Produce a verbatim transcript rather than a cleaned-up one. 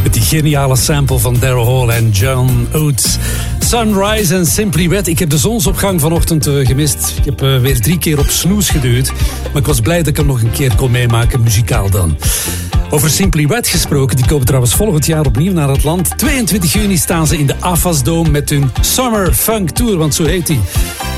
Met die geniale sample van Daryl Hall en John Oates. Sunrise en Simply Red. Ik heb de zonsopgang vanochtend uh, gemist. Ik heb uh, weer drie keer op snoes geduwd. Maar ik was blij dat ik hem nog een keer kon meemaken, muzikaal dan. Over Simply Red gesproken, die komen trouwens volgend jaar opnieuw naar het land. tweeëntwintig juni staan ze in de A F A S Dome met hun Summer Funk Tour, want zo heet die.